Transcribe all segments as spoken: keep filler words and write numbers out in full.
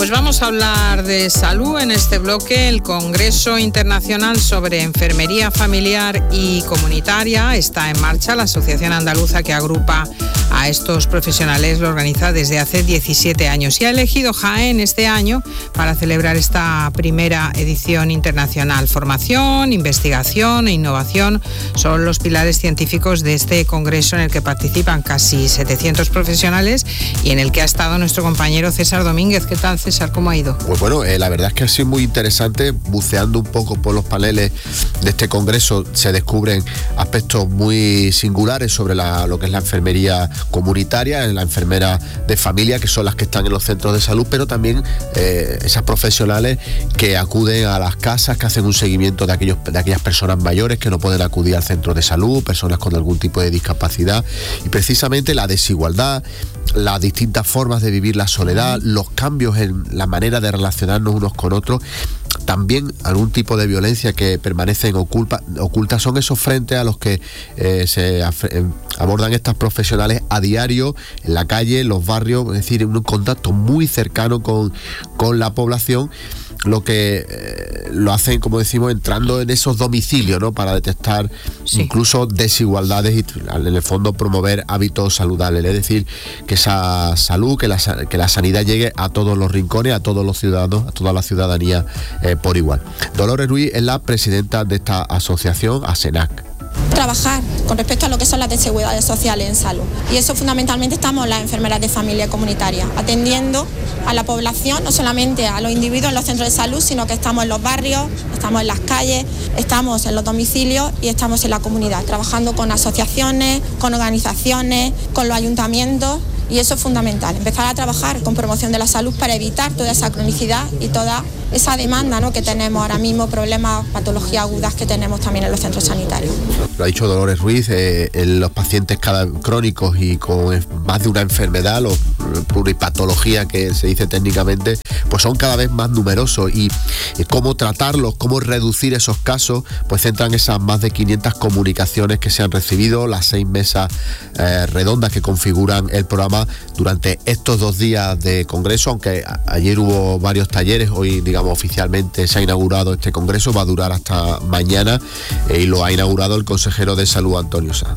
Pues vamos a hablar de salud en este bloque. El Congreso Internacional sobre Enfermería Familiar y Comunitaria está en marcha. La Asociación Andaluza, que agrupa a estos profesionales, lo organiza desde hace diecisiete años y ha elegido Jaén este año para celebrar esta primera edición internacional. Formación, investigación e innovación son los pilares científicos de este congreso, en el que participan casi setecientos profesionales y en el que ha estado nuestro compañero César Domínguez. ¿Qué tal, César? ¿Cómo ha ido? Pues bueno, eh, la verdad es que ha sido muy interesante. Buceando un poco por los paneles de este congreso, se descubren aspectos muy singulares sobre la, lo que es la enfermería comunitaria, la enfermera de familia, que son las que están en los centros de salud, pero también eh, esas profesionales que acuden a las casas, que hacen un seguimiento de, aquellos, de aquellas personas mayores que no pueden acudir al centro de salud, personas con algún tipo de discapacidad, y precisamente la desigualdad, las distintas formas de vivir la soledad, los cambios en la manera de relacionarnos unos con otros, también algún tipo de violencia que permanecen oculta, ocultas, son esos frentes a los que eh, se af- abordan estas profesionales a diario, en la calle, en los barrios, es decir, en un contacto muy cercano con, con la población, lo que eh, lo hacen, como decimos, entrando en esos domicilios, ¿no?, para detectar sí. incluso desigualdades y en el fondo promover hábitos saludables, es decir, que esa salud, que la, que la sanidad llegue a todos los rincones, a todos los ciudadanos, a toda la ciudadanía eh, por igual. Dolores Ruiz es la presidenta de esta asociación, ASENAC. Trabajar con respecto a lo que son las desigualdades sociales en salud. Y eso fundamentalmente estamos las enfermeras de familia comunitaria, atendiendo a la población, no solamente a los individuos en los centros de salud, sino que estamos en los barrios, estamos en las calles, estamos en los domicilios y estamos en la comunidad, trabajando con asociaciones, con organizaciones, con los ayuntamientos. Y eso es fundamental, empezar a trabajar con promoción de la salud para evitar toda esa cronicidad y toda esa demanda, ¿no?, que tenemos ahora mismo, problemas, patologías agudas que tenemos también en los centros sanitarios. Lo ha dicho Dolores Ruiz, eh, en los pacientes cada crónicos y con más de una enfermedad, los pluripatología que se dice técnicamente, pues son cada vez más numerosos y, y cómo tratarlos, cómo reducir esos casos, pues centran esas más de quinientas comunicaciones que se han recibido, las seis mesas eh, redondas que configuran el programa durante estos dos días de congreso, aunque a, ayer hubo varios talleres, hoy digamos oficialmente se ha inaugurado este congreso, va a durar hasta mañana eh, y lo ha inaugurado el consejero de Salud, Antonio Sanz.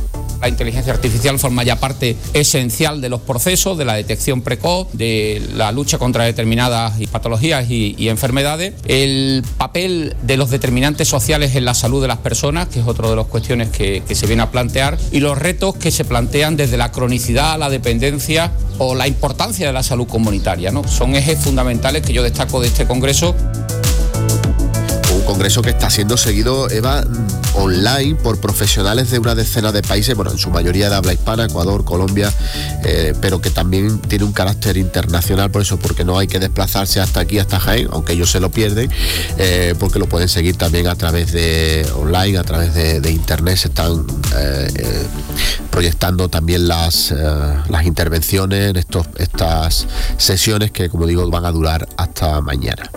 La inteligencia artificial forma ya parte esencial de los procesos, de la detección precoz, de la lucha contra determinadas patologías y, y enfermedades. El papel de los determinantes sociales en la salud de las personas, que es otra de las cuestiones que, que se viene a plantear, y los retos que se plantean desde la cronicidad, la dependencia o la importancia de la salud comunitaria, ¿no? Son ejes fundamentales que yo destaco de este congreso. Congreso que está siendo seguido, Eva, online por profesionales de una decena de países, bueno, en su mayoría de habla hispana, Ecuador, Colombia, eh, pero que también tiene un carácter internacional, por eso, porque no hay que desplazarse hasta aquí, hasta Jaén, aunque ellos se lo pierden, eh, porque lo pueden seguir también a través de online, a través de, de internet. Se están eh, eh, proyectando también las, eh, las intervenciones en estos, estas sesiones que, como digo, van a durar hasta mañana.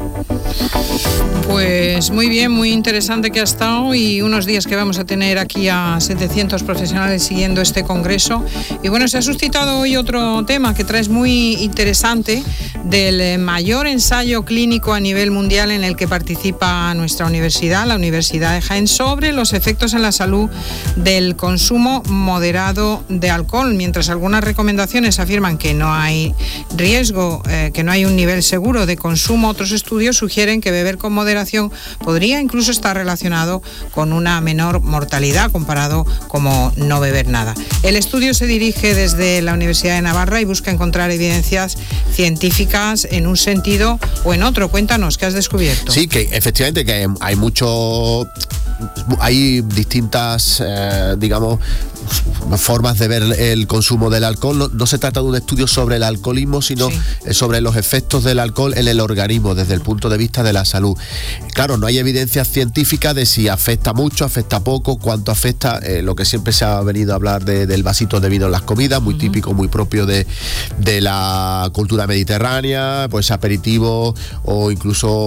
Pues muy bien, muy interesante que ha estado, y unos días que vamos a tener aquí a setecientos profesionales siguiendo este congreso. Y bueno, se ha suscitado hoy otro tema que traes muy interesante, del mayor ensayo clínico a nivel mundial en el que participa nuestra universidad, la Universidad de Jaén, sobre los efectos en la salud del consumo moderado de alcohol. Mientras algunas recomendaciones afirman que no hay riesgo, eh, que no hay un nivel seguro de consumo, otros estudios sugieren que beber con moderación podría incluso estar relacionado con una menor mortalidad comparado como no beber nada. El estudio se dirige desde la Universidad de Navarra y busca encontrar evidencias científicas en un sentido o en otro. Cuéntanos, ¿qué has descubierto? Sí, que efectivamente que hay mucho... Hay distintas, eh, digamos, formas de ver el consumo del alcohol. No, no se trata de un estudio sobre el alcoholismo, sino sí. sobre los efectos del alcohol en el organismo desde el punto de vista de la salud. Claro, no hay evidencia científica de si afecta mucho, afecta poco, cuánto afecta. Eh, lo que siempre se ha venido a hablar de, del vasito de vino en las comidas, muy uh-huh. típico, muy propio de, de la cultura mediterránea, pues aperitivo o incluso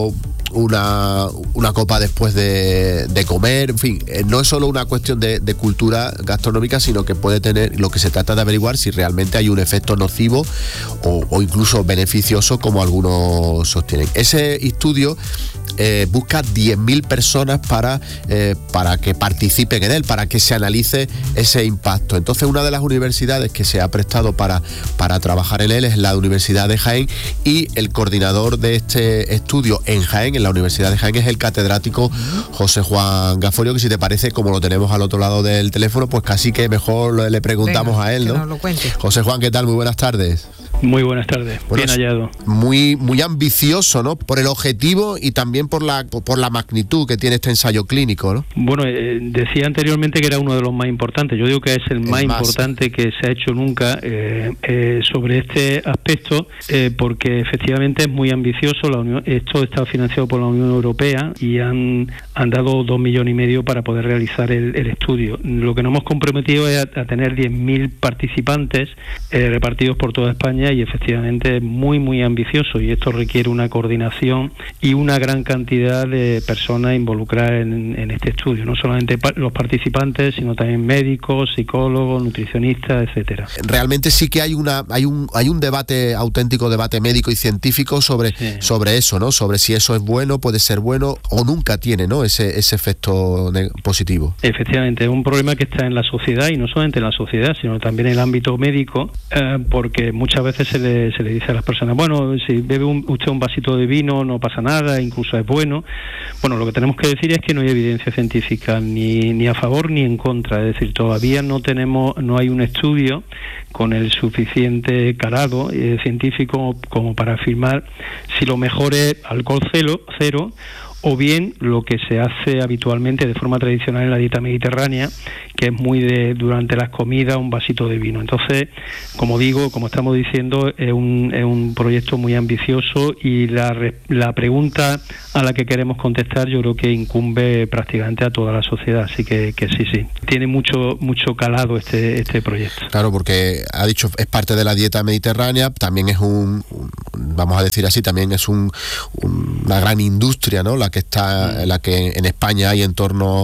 una, una copa después de, de comer, en fin, eh, no es solo una cuestión de, de cultura gastronómica, sino que puede tener, lo que se trata de averiguar si realmente hay un efecto nocivo o, o incluso beneficioso, como algunos sostienen. Ese estudio eh, busca diez mil personas para, eh, para que participen en él, para que se analice ese impacto. Entonces, una de las universidades que se ha prestado para, para trabajar en él es la Universidad de Jaén, y el coordinador de este estudio en Jaén, en la Universidad de Jaén, es el catedrático José Juan Gaforio, que si te parece, como lo tenemos al otro lado del teléfono, pues casi que mejor le preguntamos Venga, a él, ¿no? Que nos lo cuente. José Juan, ¿qué tal? Muy buenas tardes. Muy buenas tardes, bueno, bien hallado. Muy, muy ambicioso, ¿no? Por el objetivo y también por la por la magnitud que tiene este ensayo clínico, ¿no? Bueno, eh, decía anteriormente que era uno de los más importantes. Yo digo que es el, el más, más importante que se ha hecho nunca eh, eh, sobre este aspecto, eh, porque efectivamente es muy ambicioso. La Unión, esto está financiado por la Unión Europea y han, han dado dos millones y medio para poder realizar el, el estudio. Lo que nos hemos comprometido es a, a tener diez mil participantes eh, repartidos por toda España, y efectivamente es muy muy ambicioso, y esto requiere una coordinación y una gran cantidad de personas involucradas en, en este estudio, no solamente pa- los participantes, sino también médicos, psicólogos, nutricionistas, etcétera. Realmente sí que hay una hay un hay un debate, auténtico debate médico y científico sobre sí. sobre eso, ¿no? Sobre si eso es bueno, puede ser bueno o nunca tiene, ¿no? Ese ese efecto positivo. Efectivamente, es un problema que está en la sociedad, y no solamente en la sociedad, sino también en el ámbito médico, eh, porque muchas veces se le, se le dice a las personas, bueno, si bebe un, usted un vasito de vino no pasa nada, incluso es bueno. Bueno, lo que tenemos que decir es que no hay evidencia científica ni, ni a favor ni en contra, es decir, todavía no tenemos, no hay un estudio con el suficiente calado eh, científico como para afirmar si lo mejor es alcohol cero, cero o bien lo que se hace habitualmente de forma tradicional en la dieta mediterránea, que es muy de durante las comidas un vasito de vino. Entonces, como digo, como estamos diciendo, es un, es un proyecto muy ambicioso, y la, la pregunta a la que queremos contestar yo creo que incumbe prácticamente a toda la sociedad, así que, que sí, sí, tiene mucho mucho calado este este proyecto. Claro, porque ha dicho, es parte de la dieta mediterránea, también es un, un vamos a decir así, también es un, un, una gran industria, ¿no? La que está, la que en España hay en torno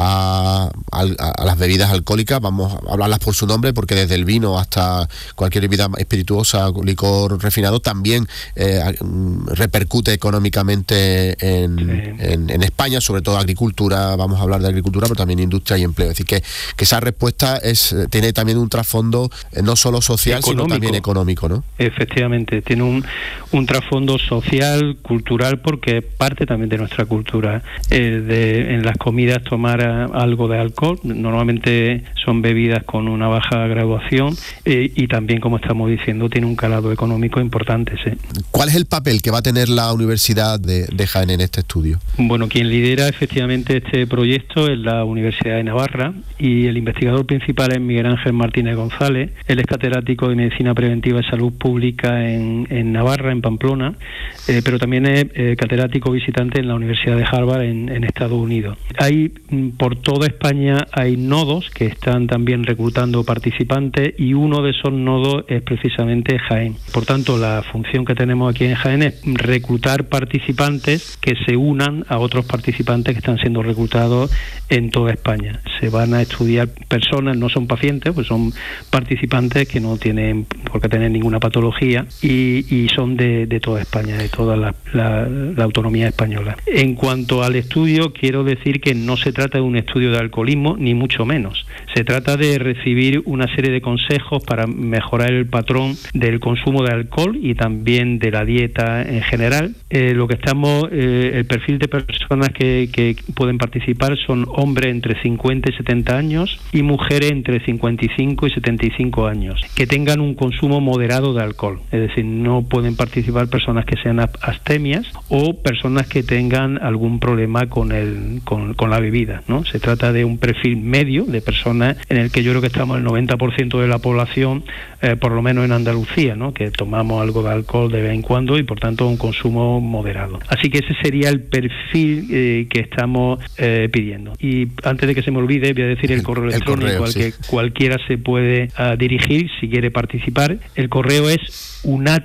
a, a, a las bebidas alcohólicas, vamos a hablarlas por su nombre, porque desde el vino hasta cualquier bebida espirituosa, licor refinado, también eh, repercute económicamente en, sí. en, en España, sobre todo agricultura, vamos a hablar de agricultura, pero también industria y empleo. Es decir, que, que esa respuesta es tiene también un trasfondo eh, no solo social, económico, sino también económico, ¿no? Efectivamente, tiene un, un trasfondo social, cultural, porque parte también de nuestra cultura, eh, de en las comidas tomar a, algo de alcohol. Normalmente son bebidas con una baja graduación, eh, y también, como estamos diciendo, tiene un calado económico importante. ¿sí? ¿Cuál es el papel que va a tener la Universidad de, de Jaén en este estudio? Bueno, quien lidera efectivamente este proyecto es la Universidad de Navarra, y el investigador principal es Miguel Ángel Martínez González. Él es catedrático de Medicina Preventiva y Salud Pública en, en Navarra, en Pamplona, eh, pero también es eh, catedrático visitante en la Universidad de Harvard en, en Estados Unidos. Hay por toda España hay nodos que están también reclutando participantes, y uno de esos nodos es precisamente Jaén. Por tanto, la función que tenemos aquí en Jaén es reclutar participantes que se unan a otros participantes que están siendo reclutados en toda España. Se van a estudiar personas, no son pacientes, pues son participantes que no tienen por qué tener ninguna patología, y, y son de, de toda España, de toda la, la, la autonomía española. En cuanto al estudio, quiero decir que no se trata de un estudio de alcoholismo, ni mucho menos. Se trata de recibir una serie de consejos para mejorar el patrón del consumo de alcohol y también de la dieta en general. Eh, lo que estamos, eh, el perfil de personas que, que pueden participar son hombres entre cincuenta y setenta años y mujeres entre cincuenta y cinco y setenta y cinco años, que tengan un consumo moderado de alcohol. Es decir, no pueden participar personas que sean abstemias o personas que tengan algún problema con el con, con la bebida, ¿no? Se trata de un perfil medio de personas en el que yo creo que estamos el noventa por ciento de la población, eh, por lo menos en Andalucía, ¿no? Que tomamos algo de alcohol de vez en cuando, y por tanto un consumo moderado. Así que ese sería el perfil eh, que estamos eh, pidiendo. Y antes de que se me olvide, voy a decir el, el correo electrónico el correo, al sí. que cualquiera se puede uh, dirigir si quiere participar. El correo es unatijaen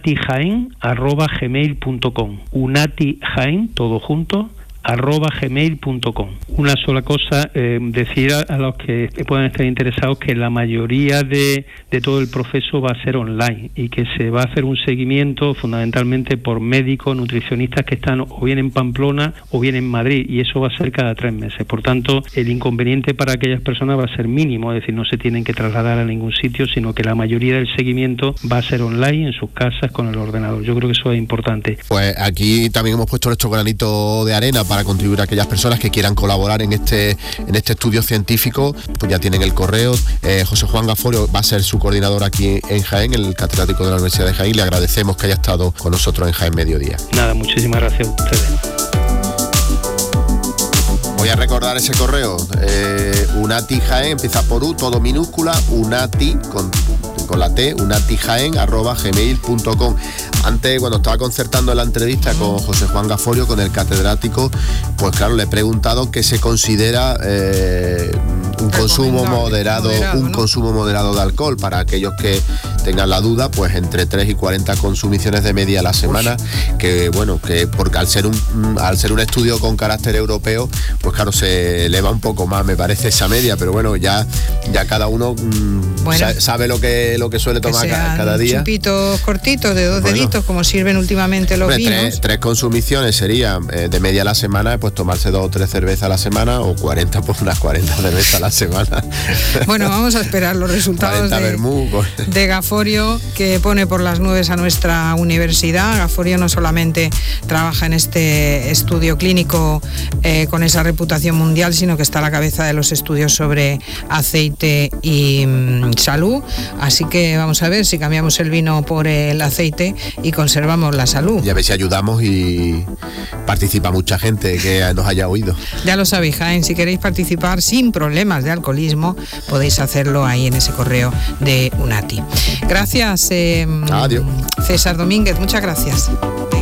jaén arroba gmail punto com. Unati Jaén, todo junto, arroba gmail punto com. Una sola cosa, eh, decir a, a los que puedan estar interesados que la mayoría de, de todo el proceso va a ser online y que se va a hacer un seguimiento fundamentalmente por médicos, nutricionistas que están o bien en Pamplona o bien en Madrid, y eso va a ser cada tres meses. Por tanto, el inconveniente para aquellas personas va a ser mínimo, es decir, no se tienen que trasladar a ningún sitio, sino que la mayoría del seguimiento va a ser online en sus casas con el ordenador. Yo creo que eso es importante. Pues aquí también hemos puesto nuestro granito de arena para contribuir a aquellas personas que quieran colaborar en este en este estudio científico. Pues ya tienen el correo. eh, José Juan Gaforio va a ser su coordinador aquí en Jaén, el catedrático de la Universidad de Jaén. Le agradecemos que haya estado con nosotros en Jaén Mediodía. Nada, muchísimas gracias a ustedes. Voy a recordar ese correo. eh, Unati Jaén, empieza por U, todo minúscula, Unati con con la T, unatijaén arroba gmail punto com. Antes, cuando estaba concertando la entrevista con José Juan Gaforio, con el catedrático, pues claro, le he preguntado qué se considera eh, un consumo moderado, moderado un ¿no? consumo moderado de alcohol. Para aquellos que tengan la duda, pues entre tres y cuarenta consumiciones de media a la semana. Uy. Que bueno, que porque al ser un al ser un estudio con carácter europeo, pues claro, se eleva un poco más, me parece, esa media, pero bueno, ya ya cada uno mmm, bueno, sabe, sabe lo que lo que suele tomar que ca, cada día. Chupitos cortitos de dos bueno, deditos, como sirven últimamente los hombre, vinos. Tres, tres consumiciones serían eh, de media a la semana, pues tomarse dos o tres cervezas a la semana, o cuarenta, pues unas cuarenta cervezas a la semana. Bueno, vamos a esperar los resultados de, vermú, pues. de Gaforio, que pone por las nubes a nuestra universidad. Gaforio no solamente trabaja en este estudio clínico eh, con esa reputación mundial, sino que está a la cabeza de los estudios sobre aceite y mmm, salud. Así que vamos a ver si cambiamos el vino por el aceite y conservamos la salud. Y a ver si ayudamos y participa mucha gente que nos haya oído. Ya lo sabéis, Jaén, si queréis participar sin problemas de alcoholismo, podéis hacerlo ahí en ese correo de Unati. Gracias, eh, Adiós. César Domínguez, muchas gracias.